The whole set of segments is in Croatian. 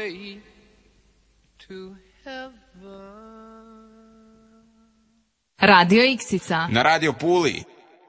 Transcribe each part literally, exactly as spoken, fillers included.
way to heaven. Radio Iksica. Na Radio Puli.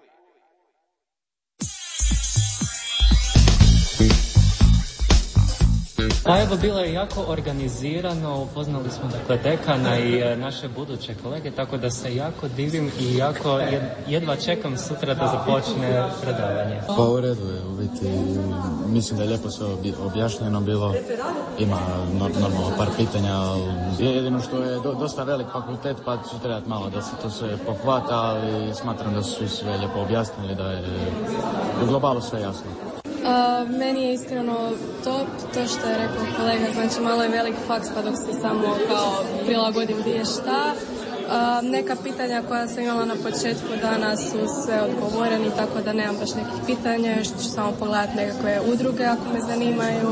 Pa evo, bilo je jako organizirano, upoznali smo dakle dekana i e, naše buduće kolege, tako da se jako divim i jako jedva čekam sutra da započne predavanje. Pa u redu je, u biti, mislim da je lijepo sve objašnjeno bilo, ima normalno par pitanja, jedino što je do, dosta velik fakultet pa će trebati malo da se to sve pohvata, ali smatram da su svi sve lijepo objasnili, da je u globalu sve jasno. Uh, meni je iskreno top to što je rekao kolega, znači malo je velik faks pa dok se samo kao prilagodim gdje je šta. Uh, neka pitanja koja sam imala na početku dana su sve odgovoreni, tako da nemam baš nekih pitanja, još ću samo pogledati nekakve udruge ako me zanimaju.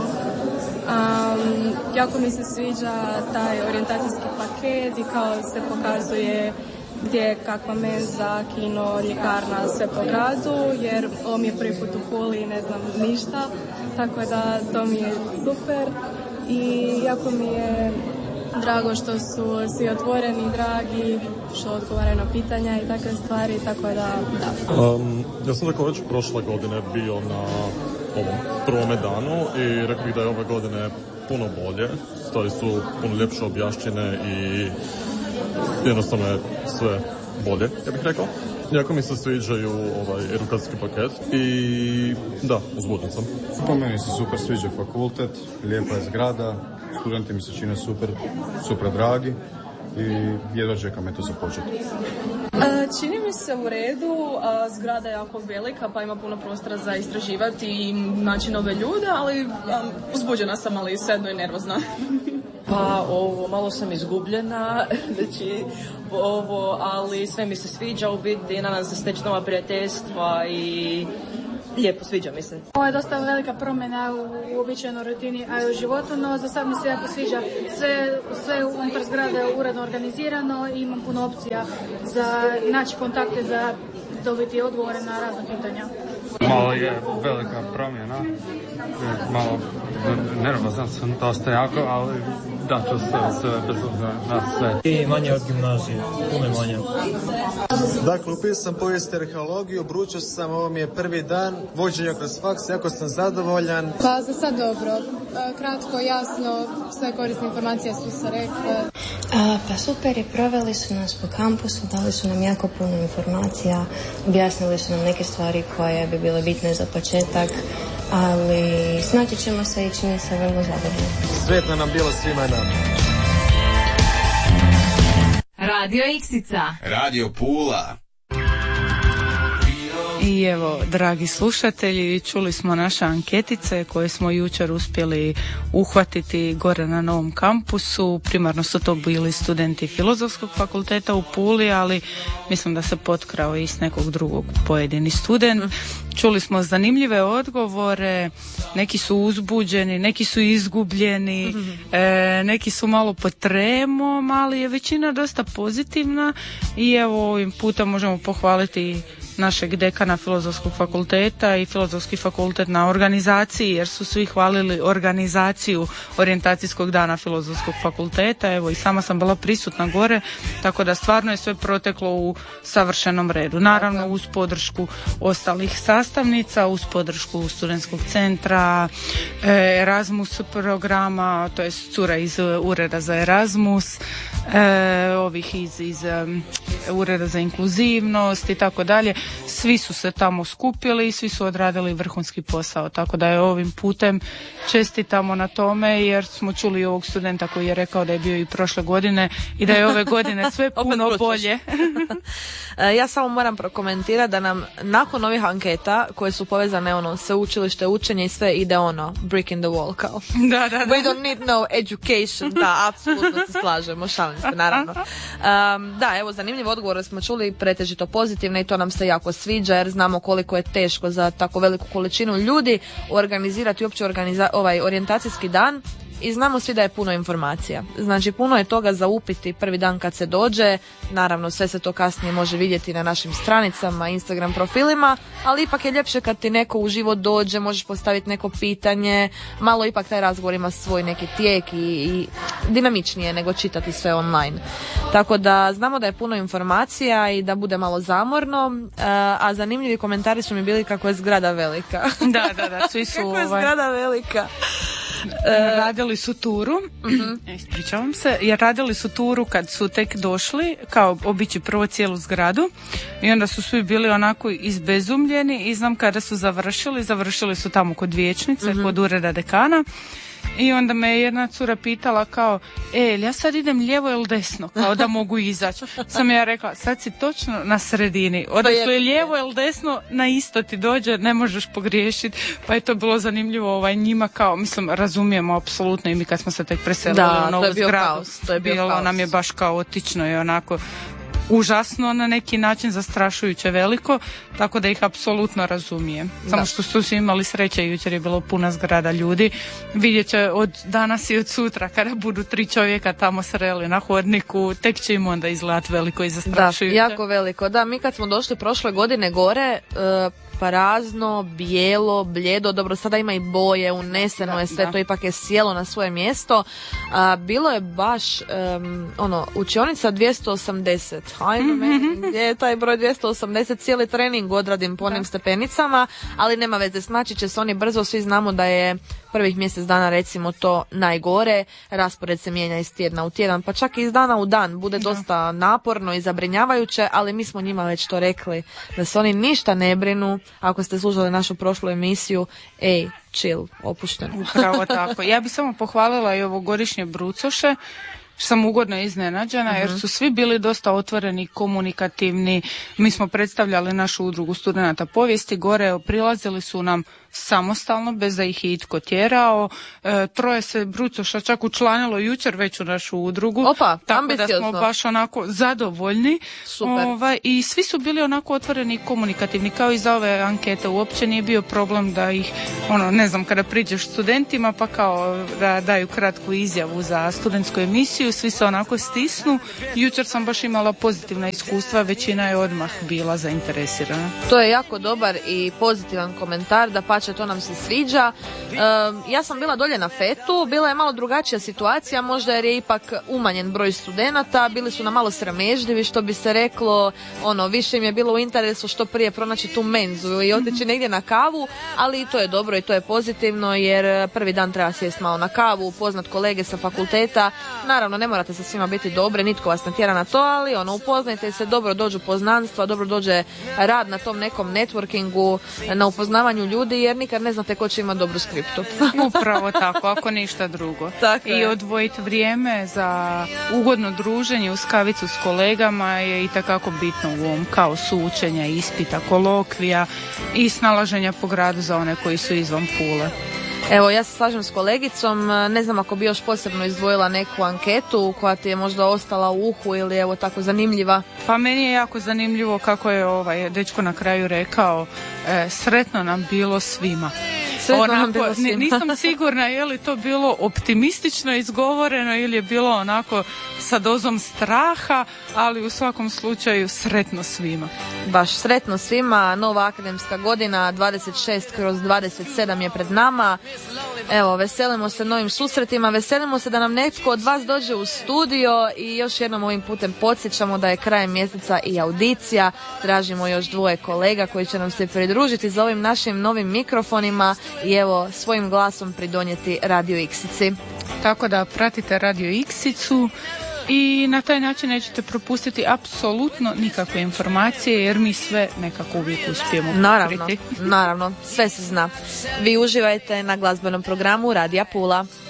Um, jako mi se sviđa taj orijentacijski paket i kao se pokazuje gdje je kakva menza, kino, ljekarna, sve po gradu, jer ovo mi je prvi put u Puli i ne znam ništa, tako da to mi je super i jako mi je drago što su svi otvoreni, dragi, što odgovaraju na pitanja i takve stvari, tako da, da. Um, ja sam tako već prošle godine bio na ovom prvome danu i rekao bih da je ove godine puno bolje, stvari su puno ljepše objašnjene i jednostavno je sve bolje, ja bih rekao. Jako mi se sviđaju ovaj edukacijski paket i da, uzbuđen sam. Po meni se super sviđa fakultet, lijepa je zgrada, studenti mi se čine super, super dragi i jedva čekam eto započeti. Čini mi se u redu, a zgrada je jako velika pa ima puno prostora za istraživati i naći nove ljude, ali uzbuđena sam, ali svejedno i nervozna. Pa ovo, malo sam izgubljena, znači ovo, ali sve mi se sviđa u biti, nadam se steći nova prijateljstva i lijepo, sviđa mi se. Ovo je dosta velika promjena u uobičajenoj rutini, a i u životu, no za sad mi se jako sviđa. Sve, sve unutar zgrade je uredno organizirano i imam puno opcija za naći kontakte, za dobiti odgovore na razne pitanja. Malo je velika promjena, malo nervozan sam dosta jako, ali da ću se sve bez obzira na sve. I manje od gimnazije, puno manje. Dakle, upisao sam povijest i arheologiju, obručio sam, ovo mi je prvi dan vođenja kroz faks, jako sam zadovoljan. Pa za sad dobro, kratko, jasno, sve korisne informacije su se rekle. A, pa super je, proveli su nas po kampusu, dali su nam jako puno informacija, objasnili su nam neke stvari koje bi bile bitne za početak, ali snaći ćemo se i čini se vrlo zadovoljno. Sretno nam bilo svima nama. Radio Iksica. Radio Pula. I evo, dragi slušatelji, čuli smo naše anketice koje smo jučer uspjeli uhvatiti gore na novom kampusu. Primarno su to bili studenti Filozofskog fakulteta u Puli, ali mislim da se potkrao i s nekog drugog pojedini student. Čuli smo zanimljive odgovore, neki su uzbuđeni, neki su izgubljeni, e, neki su malo pod tremom, ali je većina dosta pozitivna i evo ovim putem možemo pohvaliti našeg dekana Filozofskog fakulteta i Filozofski fakultet na organizaciji, jer su svi hvalili organizaciju orijentacijskog dana Filozofskog fakulteta. Evo i sama sam bila prisutna gore, tako da stvarno je sve proteklo u savršenom redu. Naravno uz podršku ostalih sastavnica, uz podršku studentskog centra, Erasmus programa, to je cura iz ureda za Erasmus, ovih iz, iz ureda za inkluzivnost i tako dalje. Svi su se tamo skupili i svi su odradili vrhunski posao, tako da je ovim putem čestitamo na tome, jer smo čuli ovog studenta koji je rekao da je bio i prošle godine i da je ove godine sve puno bolje. Ja samo moram prokomentirati da nam nakon ovih anketa koje su povezane ono sveučilište, učenje i sve ide ono brick in the wall kao. Da, da, da. We don't need no education. Da, apsolutno se slažemo, šalim se naravno. Um, da, evo zanimljiv odgovor smo čuli, pretežito pozitivne i to nam se jako sviđa jer znamo koliko je teško za tako veliku količinu ljudi organizirati uopće organiza- ovaj orijentacijski dan i znamo svi da je puno informacija. Znači puno je toga za upiti prvi dan kad se dođe, naravno sve se to kasnije može vidjeti na našim stranicama, Instagram profilima, ali ipak je ljepše kad ti neko u život dođe, možeš postaviti neko pitanje, malo ipak taj razgovor ima svoj neki tijek i, i dinamičnije nego čitati sve online. Tako da znamo da je puno informacija i da bude malo zamorno, a zanimljivi komentari su mi bili kako je zgrada velika. Da, da, da, svi su kako je zgrada velika. Radili su turu, uh-huh. ispričavam se, jer radili su turu kad su tek došli, kao obići prvo cijelu zgradu, i onda su svi bili onako izbezumljeni i znam kada su završili, završili su tamo kod vijećnice, uh-huh. kod ureda dekana. I onda me je jedna cura pitala kao, e, jel ja sad idem lijevo ili desno, kao da mogu izaći. Sam ja rekla, sad si točno na sredini, odakle lijevo ili desno, na isto ti dođe, ne možeš pogriješiti. Pa je to bilo zanimljivo ovaj, njima kao, mislim, razumijemo apsolutno i mi kad smo se tek preselili da, u novu to je bio zgradu, kaos, to je bio bilo kaos. Nam je baš kaotično i onako užasno na neki način, zastrašujuće veliko, tako da ih apsolutno razumijem. Samo da. Što su svi imali sreće, jučer je bilo puna zgrada ljudi. Vidjet će od danas i od sutra kada budu tri čovjeka tamo sreli na hodniku, tek će im onda izgledati veliko i zastrašujuće. Da, jako veliko. Da, mi kad smo došli prošle godine gore, uh, prazno, bijelo, bljedo, dobro, sada ima i boje, uneseno da, je sve, da. To ipak je sjelo na svoje mjesto. A, bilo je baš, um, ono, učionica dvjesto osamdeset. Hajde, mm-hmm. gdje je taj broj dvjesto osamdeset? Cijeli trening odradim po onim stepenicama, ali nema veze, snaći će se oni brzo, svi znamo da je prvih mjesec dana recimo to najgore, raspored se mijenja iz tjedna u tjedan, pa čak i iz dana u dan, bude dosta naporno i zabrinjavajuće, ali mi smo njima već to rekli, da se oni ništa ne brinu. Ako ste slušali našu prošlu emisiju, ej, chill, opušteno. Upravo tako. Ja bih samo pohvalila i ovogodišnje brucoše, što sam ugodno iznenađena, uh-huh. jer su svi bili dosta otvoreni, komunikativni. Mi smo predstavljali našu udrugu studenata povijesti, gore prilazili su nam samostalno, bez da ih je itko tjerao. E, troje se brucoša čak učlanilo jučer već u našu udrugu. Opa, tako ambiciozno. Da smo baš onako zadovoljni. Super. Ovaj, i svi su bili onako otvoreni i komunikativni, kao i za ove ankete. Uopće nije bio problem da ih, ono, ne znam, kada priđeš studentima pa kao da daju kratku izjavu za studentsku emisiju, svi se onako stisnu. Jučer sam baš imala pozitivna iskustva, većina je odmah bila zainteresirana. To je jako dobar i pozitivan komentar, da pače, to nam se sviđa. E, ja sam bila dolje na fetu, bila je malo drugačija situacija, možda jer je ipak umanjen broj studenata, bili su nam malo sramežljivi, što bi se reklo, ono, više im je bilo u interesu što prije pronaći tu menzu i otići negdje na kavu, ali i to je dobro i to je pozitivno, jer prvi dan treba sjesti malo na kavu, upoznat kolege sa fakulteta. Naravno, ne morate sa svima biti dobre, nitko vas ne tjera na to, ali ono, upoznajte se, dobro dođu poznanstva, dobro dođe rad na tom nekom networkingu, na upoznavanju ljudi, jer nikad ne znate ko će imati dobru skriptu. Upravo tako, ako ništa drugo. Tako I je. odvojiti vrijeme za ugodno druženje uz kavicu s kolegama je i takako bitno u ovom kaosu učenja, ispita, kolokvija i snalaženja po gradu za one koji su izvan Pule. Evo, ja se slažem s kolegicom, ne znam ako bi još posebno izdvojila neku anketu koja ti je možda ostala u uhu ili evo tako zanimljiva. Pa meni je jako zanimljivo kako je ovaj dečko na kraju rekao, e, sretno nam bilo svima. Sretno nam bilo svima. Nisam sigurna je li to bilo optimistično izgovoreno ili je bilo onako sa dozom straha, ali u svakom slučaju sretno svima. Baš sretno svima, nova akademska godina dvadeset šest kroz dvadeset sedam je pred nama. Evo, veselimo se novim susretima, veselimo se da nam netko od vas dođe u studio i još jednom ovim putem podsjećamo da je krajem mjeseca i audicija. Tražimo još dvoje kolega koji će nam se pridružiti za ovim našim novim mikrofonima i evo svojim glasom pridonijeti Radio Iksici. Tako da pratite Radio Iksicu i na taj način nećete propustiti apsolutno nikakve informacije, jer mi sve nekako uvijek uspijemo naravno, pokriti. Naravno, sve se zna. Vi uživajte na glazbenom programu Radija Pula.